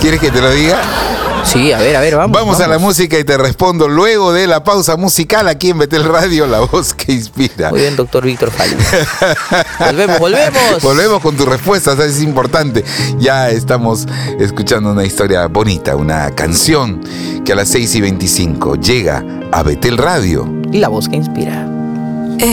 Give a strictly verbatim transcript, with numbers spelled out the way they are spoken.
¿Quieres que te lo diga? Sí, a ver, a ver, vamos. Vamos, vamos. a la música y te respondo luego de la pausa musical aquí en Betel Radio, la voz que inspira. Muy bien, doctor Víctor Fali. Volvemos, volvemos. Volvemos con tus respuestas, es importante. Ya estamos escuchando una historia bonita, una canción que a las seis y veinticinco llega a Betel Radio. Y la voz que inspira.